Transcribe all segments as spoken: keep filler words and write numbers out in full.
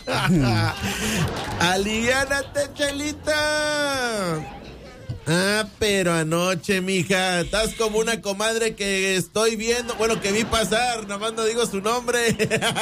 Aliviánate, Chelita. Ah, pero anoche, mija, estás como una comadre que estoy viendo, bueno, que vi pasar, nada más no digo su nombre.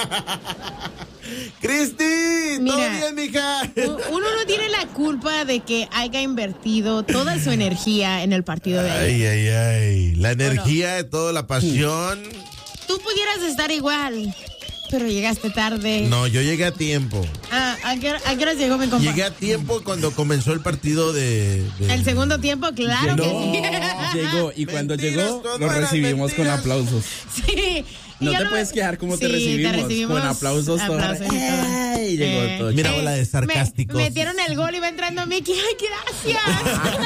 Cristi, ¿todo bien, mija? Uno no tiene la culpa de que haya invertido toda su energía en el partido de ayer. Ay, ay, ay, la energía, no. Toda la pasión. Tú pudieras estar igual, pero llegaste tarde. No, yo llegué a tiempo. Ah, ¿a qué, a qué hora llegó mi compa? Llegué a tiempo cuando comenzó el partido de... de... El segundo tiempo, claro llegó, que sí. Llegó, y cuando mentiras, llegó, lo mentiras. recibimos con aplausos. Sí. No te no puedes me... quejar cómo sí, te, recibimos, te recibimos. Con aplausos. Aplausos y todo. Ay, llegó eh, todo. Mira, eh, bola de sarcásticos. Me, metieron el gol y va entrando Mickey. ¡Ay, gracias!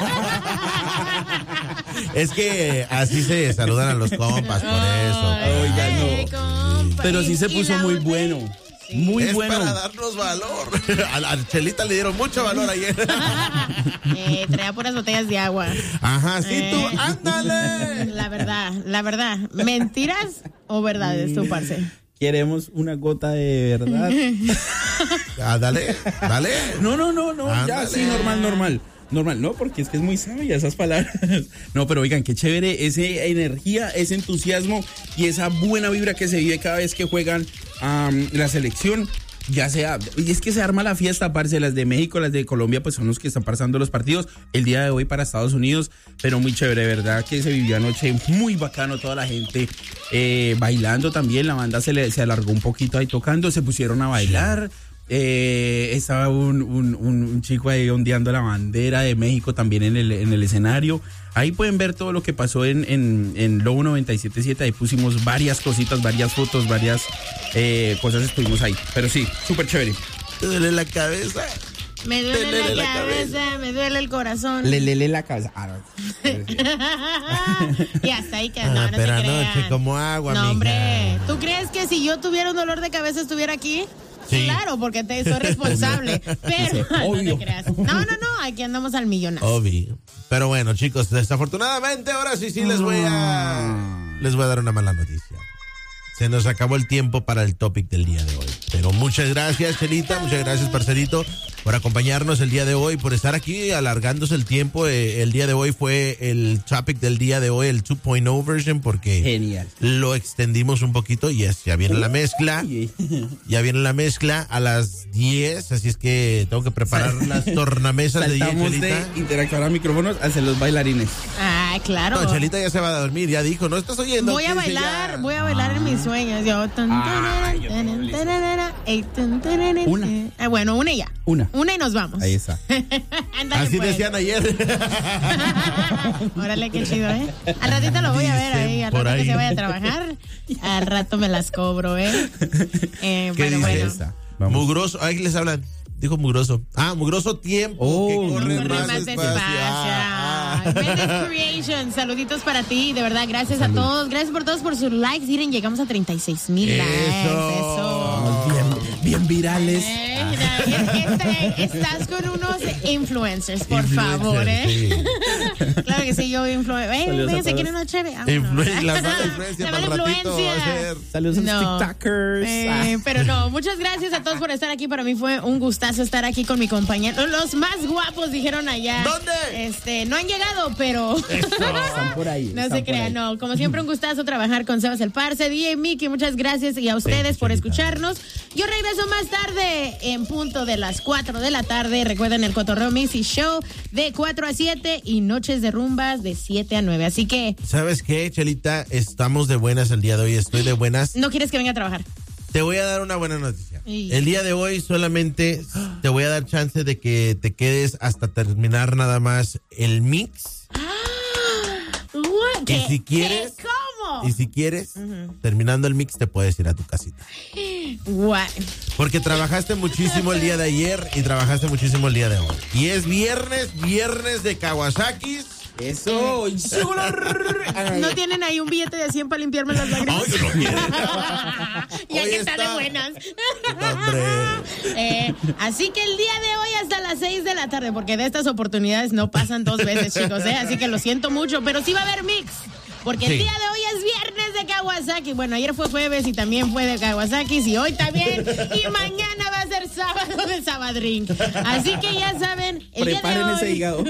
Es que así se saludan a los compas, por eso. Oiga, Ay, no. compa. Pero sí se Y puso la muy otra- bueno. Muy es bueno. para darnos valor. A la Chelita le dieron mucho valor ayer. eh, traía puras botellas de agua. Ajá, sí, Eh. tú, ándale. La verdad, la verdad. ¿Mentiras o verdades, tú, parce? Queremos una gota de verdad. Ah, dale, dale. No, no, no, no. Ándale. Ya, sí, normal, normal. Normal, no, porque es que es muy sabia esas palabras. No, pero oigan, qué chévere esa energía, ese entusiasmo y esa buena vibra que se vive cada vez que juegan um, la selección. Ya sea, y es que se arma la fiesta, parce. Las de México, las de Colombia, pues son los que están pasando los partidos. El día de hoy para Estados Unidos, pero muy chévere, ¿verdad? Que se vivió anoche muy bacano, toda la gente eh, bailando también. La banda se, le, se alargó un poquito ahí tocando, se pusieron a bailar. Eh, estaba un, un, un, un chico ahí ondeando la bandera de México también en el, en el escenario. Ahí pueden ver todo lo que pasó en, en, en Lobo noventa y siete punto siete. Ahí pusimos varias cositas, varias fotos, varias eh, cosas estuvimos ahí. Pero sí, súper chévere. ¿Te duele la cabeza? Me duele, Te duele la, la cabeza, cabeza. me duele el corazón. Le, le, le la cabeza. Ah, no. Y hasta ahí que Ah, no, no pero se crean. anoche como agua, No, mija. hombre, ¿tú crees que si yo tuviera un dolor de cabeza estuviera aquí? Sí. Claro, porque te soy responsable. Pero no obvio. te creas. No, no, no, aquí andamos al millonario. Obvio. Pero bueno, chicos, desafortunadamente ahora sí sí les voy a les voy a dar una mala noticia. Se nos acabó el tiempo para el topic del día de hoy. Pero muchas gracias, Chelita, muchas gracias, parcerito, por acompañarnos el día de hoy, por estar aquí alargándose el tiempo. Eh, el día de hoy fue el topic del día de hoy, el dos punto cero version, porque Genial. lo extendimos un poquito. Y yes, ya viene la mezcla. Ya viene la mezcla a las diez, así es que tengo que preparar las tornamesas de Saltamos Chelita. de interactuar a micrófonos hacia los bailarines. Ah, claro. No, Chelita ya se va a dormir, ya dijo, ¿no estás oyendo? Voy a ¿Qué dice bailar, ya? voy a bailar en mis sueños. Yo, tun, Ah, tarara, yo tarara, no, listo. tarara, ey, tun, tarara, Una. Ah, bueno, una y ya. Una. Una y nos vamos. Ahí está. Ándale, Así pues. decían ayer. Órale, qué chido, ¿eh? Al ratito lo voy a ver ahí, al por rato que ahí. se vaya a trabajar. Al rato me las cobro, ¿eh? eh ¿Qué bueno, dice bueno. esa? Vamos. Mugroso, ahí les hablan. Dijo mugroso. Ah, mugroso tiempo. Oh, que corre corre Corre más, más despacio. despacio. Ah, ah. Mendes Creation, saluditos para ti, de verdad, gracias Salud. a todos, gracias por todos por sus likes. Miren, llegamos a treinta y seis mil Eso. likes. Eso. Estamos bien, bien virales. Eh, mira, este- estás con unos influencers, por Influencer, favor, ¿eh? sí. Claro que sí, yo influencer. Eh, Saludos a vénganse, todos. ¿quieren una chévere? Ah, Influen- no. la mala influencia La para mala el ratito va a influencia. ser. Saludos a No. los TikTokers. Eh, Ah. pero no, muchas gracias a todos por estar aquí. Para mí fue un gustazo estar aquí con mi compañero. Los más guapos dijeron allá. ¿Dónde? Este, no han llegado, pero Están por ahí. no están se por crean, ahí. no. Como siempre, un gustazo trabajar con Sebas el Parce, D J Mickey, muchas gracias y a ustedes Thank you, por Chelita. escucharnos. Yo regreso más tarde en punto de las cuatro de la tarde. Recuerden el Cotorreo Missy Show de cuatro a siete y Noches de Rumbas de siete a nueve. Así que, ¿Sabes qué, Chelita? Estamos de buenas el día de hoy. Estoy de buenas. ¿no quieres que venga a trabajar? Te voy a dar una buena noticia. Y- El día de hoy solamente te voy a dar chance de que te quedes hasta terminar nada más el mix. What? ¿Qué? si quieres- ¿Qué? ¿Cómo? Y si quieres, terminando el mix, te puedes ir a tu casita. What? Porque trabajaste muchísimo el día de ayer y trabajaste muchísimo el día de hoy. Y es viernes, viernes de Kawasaki's. Eso. ¿No tienen ahí un billete de cien para limpiarme las lágrimas? Ay, no quiero. Ya Hoy que está de está- buenas. Hombre. Eh, así que el día de hoy hasta las seis de la tarde, porque de estas oportunidades no pasan dos veces, chicos, ¿eh? Así que lo siento mucho, pero sí va a haber mix. Porque Sí. el día de hoy es viernes de Kawasaki. Bueno, ayer fue jueves y también fue de Kawasaki y hoy también. Y mañana va a ser sábado de Sabadrín. Así que ya saben, el Preparen día de hoy... ese hígado.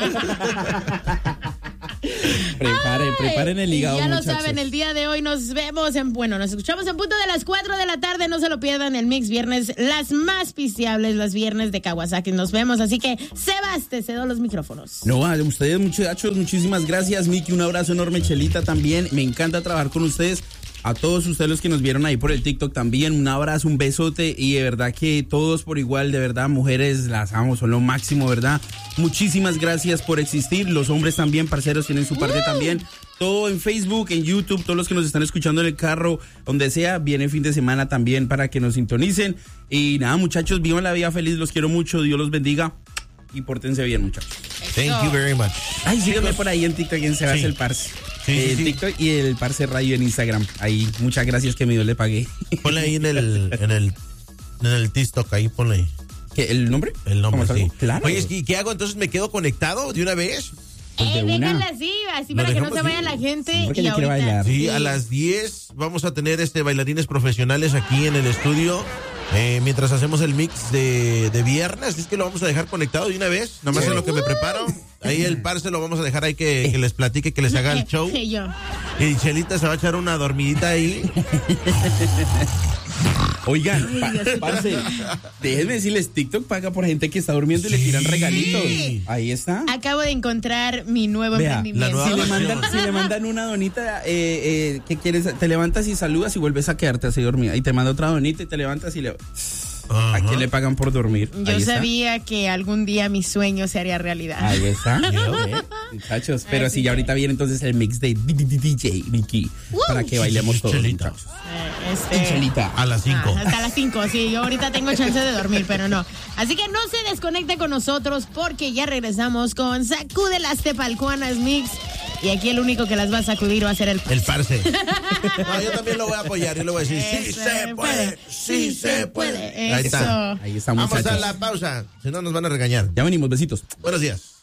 preparen, Ay, preparen el hígado, ya muchachos. lo saben, el día de hoy nos vemos en, bueno, nos escuchamos en punto de las cuatro de la tarde, no se lo pierdan, el Mix Viernes, las más pisteables, las viernes de Kawasaki, nos vemos, así que Sebas, te cedo los micrófonos. No, a ustedes muchachos, muchísimas gracias, Miki, un abrazo enorme, Chelita también, me encanta trabajar con ustedes. A todos ustedes los que nos vieron ahí por el TikTok también, un abrazo, un besote y de verdad que todos por igual, de verdad, mujeres las amo, son lo máximo, ¿verdad? Muchísimas gracias por existir, los hombres también, parceros, tienen su parte uh. también. Todo en Facebook, en YouTube, todos los que nos están escuchando en el carro, donde sea, viene fin de semana también para que nos sintonicen. Y nada, muchachos, vivan la vida feliz, los quiero mucho, Dios los bendiga y pórtense bien, muchachos. Thank you very much. Ay, síganme por ahí en TikTok, en Sebas sí. el Parce. Sí, sí, en sí. TikTok y el Parce Radio en Instagram. Ahí, muchas gracias que mi Dios le pagué. Ponle ahí en el, en el, en el TikTok, ahí ponle ahí. ¿Qué, el nombre? El nombre, sí. Claro. Oye, ¿y qué hago? Entonces, ¿me quedo conectado de una vez? Pues de eh, déjala así, así para que no se vaya sí. la gente. Sí, y ahorita, bailar. Sí, sí, a las diez vamos a tener este bailarines profesionales aquí en el estudio. Eh, mientras hacemos el mix de, de viernes, es que lo vamos a dejar conectado de una vez, nomás en lo que me preparo. Ahí el Parce lo vamos a dejar ahí que, que les platique, que les haga el show. Y Chelita se va a echar una dormidita ahí. Oigan, pa, parce, déjenme decirles, TikTok paga por gente que está durmiendo y sí. le tiran regalitos. Ahí está. Acabo de encontrar mi nuevo Vea, emprendimiento. La nueva si, le mandan, si le mandan una donita, eh, eh, ¿qué quieres? Te levantas y saludas y vuelves a quedarte así dormida. Y te manda otra donita y te levantas y le... Uh-huh. ¿A quién le pagan por dormir? Yo Ahí sabía está. que algún día mi sueño se haría realidad. Ahí está. ¿Eh? Muchachos, pero Así sí, ya ahorita viene entonces el mix de D J Miki para que bailemos todos. Chelita. Eh, este... Chelita. A las cinco. Ah, hasta las cinco, sí. Yo ahorita tengo chance de dormir, pero no. Así que no se desconecte con nosotros porque ya regresamos con Sacude las Tepalcuanas Mix. Y aquí el único que las va a sacudir va a ser el Parce. El Parce. No, yo también lo voy a apoyar. Yo le voy a decir, Eso sí se puede, sí se puede. Ahí está. Ahí está, Vamos a la pausa, si no nos van a regañar. Ya venimos, besitos. Buenos días.